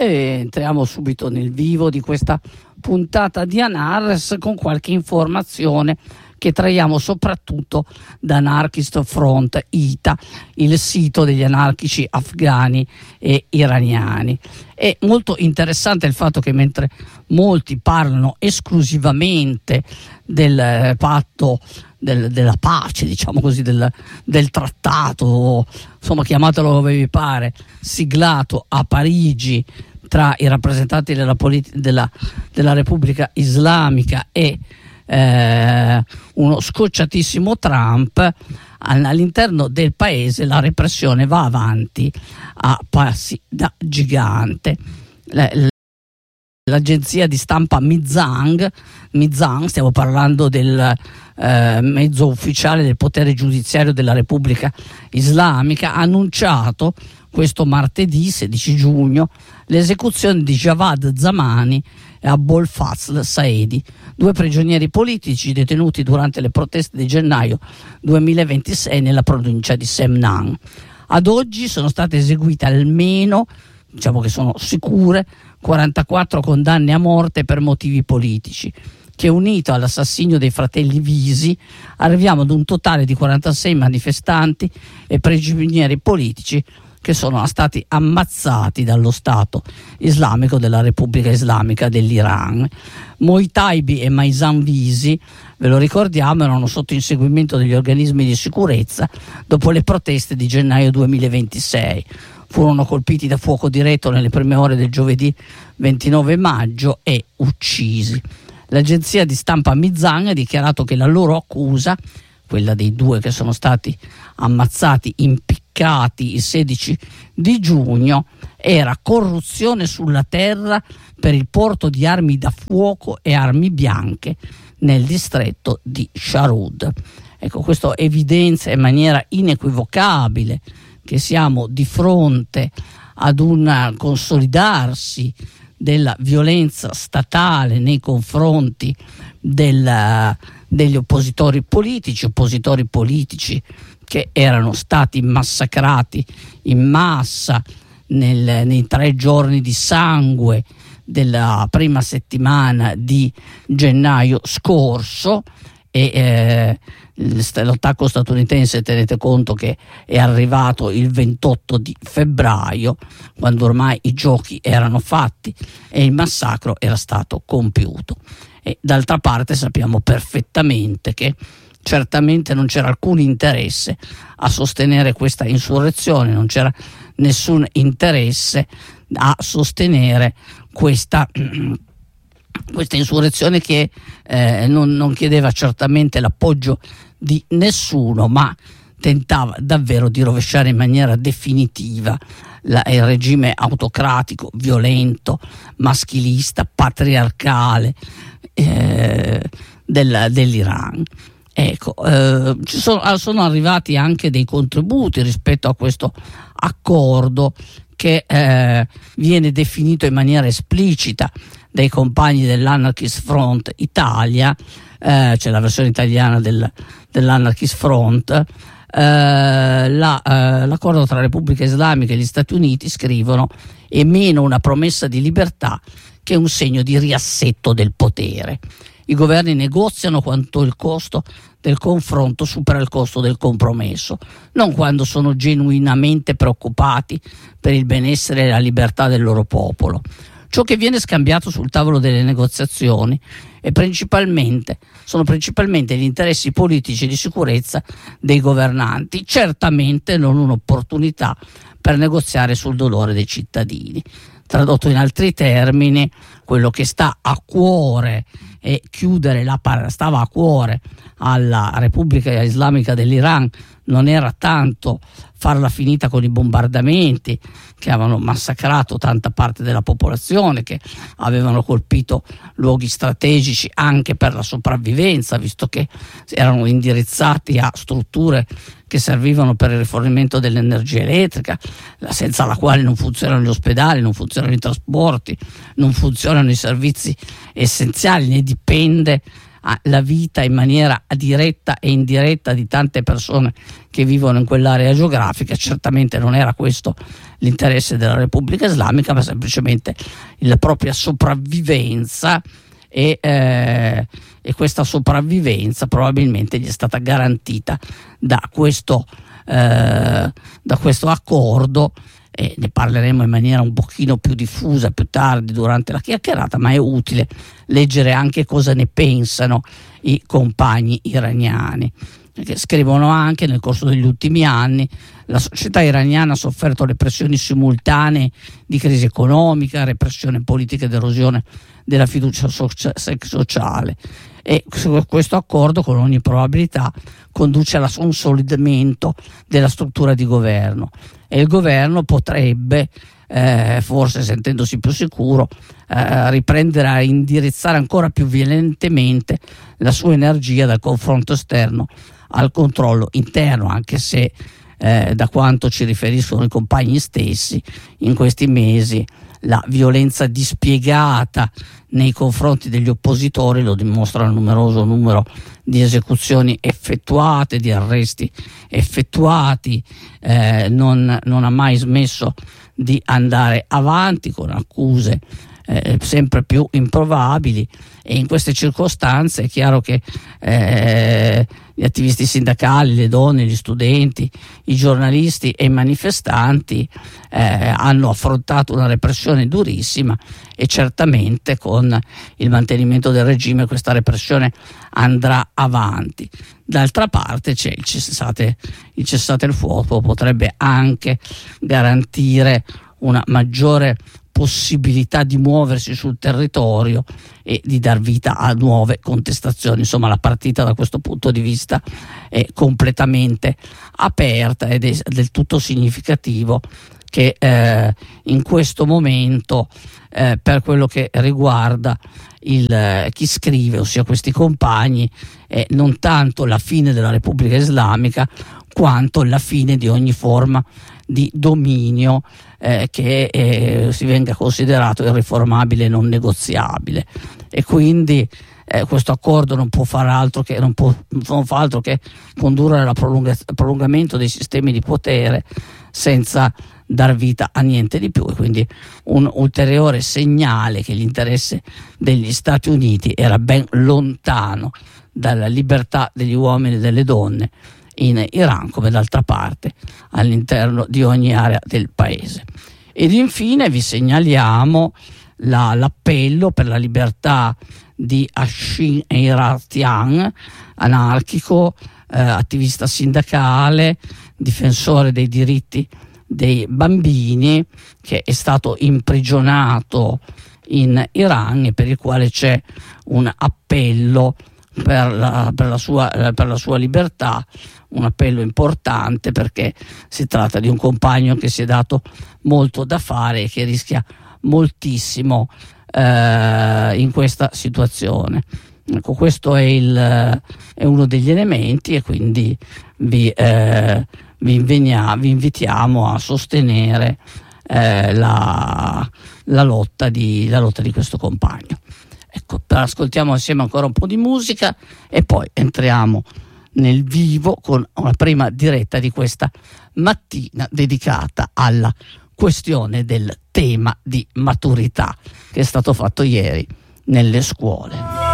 E entriamo subito nel vivo di questa puntata di Anares con qualche informazione che traiamo soprattutto da Anarchist Front ITA, il sito degli anarchici afghani e iraniani. È molto interessante il fatto che mentre molti parlano esclusivamente del patto della pace, diciamo così, del trattato, insomma chiamatelo come vi pare, siglato a Parigi tra i rappresentanti della Repubblica Islamica e uno scocciatissimo Trump, all'interno del paese la repressione va avanti a passi da gigante. L'agenzia di stampa Mizang, stiamo parlando del mezzo ufficiale del potere giudiziario della Repubblica Islamica, ha annunciato questo martedì 16 giugno l'esecuzione di Javad Zamani e Abolfazl Saedi, 2 prigionieri politici detenuti durante le proteste di gennaio 2026 nella provincia di Semnan. Ad oggi sono state eseguite almeno, diciamo che sono sicure, 44 condanne a morte per motivi politici, che unito all'assassinio dei fratelli Visi arriviamo ad un totale di 46 manifestanti e prigionieri politici che sono stati ammazzati dallo Stato islamico della Repubblica Islamica dell'Iran. Moitaibi e Maisan Visi, ve lo ricordiamo, erano sotto inseguimento degli organismi di sicurezza dopo le proteste di gennaio 2026. Furono colpiti da fuoco diretto nelle prime ore del giovedì 29 maggio e uccisi. L'agenzia di stampa Mizan ha dichiarato che la loro accusa, quella dei 2 che sono stati ammazzati, impiccati il 16 di giugno, era corruzione sulla terra per il porto di armi da fuoco e armi bianche nel distretto di Sharud. Ecco, questo evidenzia in maniera inequivocabile che siamo di fronte ad un consolidarsi della violenza statale nei confronti degli oppositori politici che erano stati massacrati in massa nei 3 giorni di sangue della prima settimana di gennaio scorso. E l'attacco statunitense, tenete conto che è arrivato il 28 di febbraio, quando ormai i giochi erano fatti e il massacro era stato compiuto. E d'altra parte sappiamo perfettamente che certamente non c'era alcun interesse a sostenere questa insurrezione, non c'era nessun interesse a sostenere questa insurrezione che non chiedeva certamente l'appoggio di nessuno, ma tentava davvero di rovesciare in maniera definitiva il regime autocratico, violento, maschilista, patriarcale dell'Iran. Ecco, sono arrivati anche dei contributi rispetto a questo accordo che viene definito in maniera esplicita dai compagni dell'Anarchist Front Italia, c'è la versione italiana dell'Anarchist Front. L'accordo tra Repubblica Islamica e gli Stati Uniti, scrivono, è meno una promessa di libertà che un segno di riassetto del potere. I governi negoziano quando il costo del confronto supera il costo del compromesso, non quando sono genuinamente preoccupati per il benessere e la libertà del loro popolo. Ciò che viene scambiato sul tavolo delle negoziazioni sono principalmente gli interessi politici e di sicurezza dei governanti, certamente non un'opportunità per negoziare sul dolore dei cittadini. Tradotto in altri termini, quello che sta a cuore e stava a cuore alla Repubblica Islamica dell'Iran non era tanto farla finita con i bombardamenti che avevano massacrato tanta parte della popolazione, che avevano colpito luoghi strategici anche per la sopravvivenza, visto che erano indirizzati a strutture che servivano per il rifornimento dell'energia elettrica, senza la quale non funzionano gli ospedali, non funzionano i trasporti, non funzionano i servizi essenziali, ne dipende la vita in maniera diretta e indiretta di tante persone che vivono in quell'area geografica. Certamente non era questo l'interesse della Repubblica Islamica, ma semplicemente la propria sopravvivenza, e questa sopravvivenza probabilmente gli è stata garantita da questo accordo. E ne parleremo in maniera un pochino più diffusa più tardi durante la chiacchierata, ma è utile leggere anche cosa ne pensano i compagni iraniani, che scrivono anche: nel corso degli ultimi anni la società iraniana ha sofferto le pressioni simultanee di crisi economica, repressione politica ed erosione della fiducia sociale, e questo accordo con ogni probabilità conduce al consolidamento della struttura di governo, e il governo potrebbe, forse sentendosi più sicuro, riprendere a indirizzare ancora più violentemente la sua energia dal confronto esterno al controllo interno, anche se da quanto ci riferiscono i compagni stessi, in questi mesi la violenza dispiegata nei confronti degli oppositori lo dimostra il numeroso numero di esecuzioni effettuate, di arresti effettuati. Non ha mai smesso di andare avanti con accuse sempre più improbabili, e in queste circostanze è chiaro che gli attivisti sindacali, le donne, gli studenti, i giornalisti e i manifestanti hanno affrontato una repressione durissima, e certamente con il mantenimento del regime questa repressione andrà avanti. D'altra parte c'è il cessate il fuoco, potrebbe anche garantire una maggiore possibilità di muoversi sul territorio e di dar vita a nuove contestazioni. Insomma, la partita da questo punto di vista è completamente aperta, ed è del tutto significativo che in questo momento, per quello che riguarda chi scrive, ossia questi compagni, non tanto la fine della Repubblica Islamica quanto la fine di ogni forma di dominio che si venga considerato irriformabile e non negoziabile, e quindi questo accordo non fa altro che condurre al prolungamento dei sistemi di potere senza dar vita a niente di più, e quindi un ulteriore segnale che l'interesse degli Stati Uniti era ben lontano dalla libertà degli uomini e delle donne in Iran, come d'altra parte all'interno di ogni area del paese. Ed infine vi segnaliamo l'appello per la libertà di Afshin Eiratian, anarchico, attivista sindacale, difensore dei diritti dei bambini, che è stato imprigionato in Iran e per il quale c'è un appello per la sua libertà, un appello importante, perché si tratta di un compagno che si è dato molto da fare e che rischia moltissimo in questa situazione. Ecco, questo è uno degli elementi, e quindi vi invitiamo a sostenere la lotta di questo compagno. Ecco, ascoltiamo assieme ancora un po' di musica e poi entriamo nel vivo con una prima diretta di questa mattina dedicata alla questione del tema di maturità che è stato fatto ieri nelle scuole.